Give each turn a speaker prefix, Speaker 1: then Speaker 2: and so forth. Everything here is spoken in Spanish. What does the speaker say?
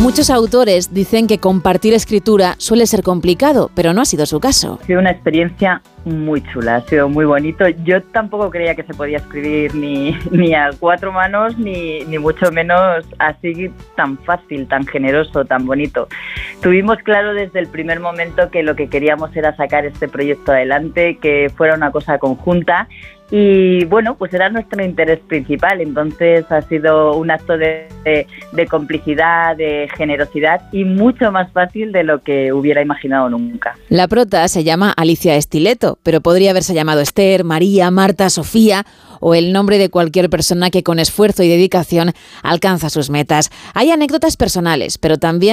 Speaker 1: Muchos autores dicen que compartir escritura suele ser complicado, pero no ha sido su caso.
Speaker 2: Ha sido una experiencia muy chula, ha sido muy bonito. Yo tampoco creía que se podía escribir ni a cuatro manos, ni mucho menos así tan fácil, tan generoso, tan bonito. Tuvimos claro desde el primer momento que lo que queríamos era sacar este proyecto adelante, que fuera una cosa conjunta. Y bueno, pues era nuestro interés principal, entonces ha sido un acto de complicidad, de generosidad y mucho más fácil de lo que hubiera imaginado nunca.
Speaker 1: La prota se llama Alicia Estileto, pero podría haberse llamado Esther, María, Marta, Sofía o el nombre de cualquier persona que con esfuerzo y dedicación alcanza sus metas. Hay anécdotas personales, pero también